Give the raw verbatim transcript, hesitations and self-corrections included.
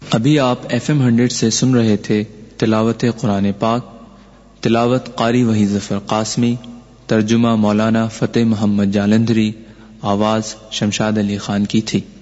अभी आप F am hundred से सुन रहे थे तिलावत कुरान पाक। तिलावत कारी वही जफर कासमी, तर्जुमा मौलाना फतेह मोहम्मद जालंधरी, आवाज शमशाद अली खान की थी।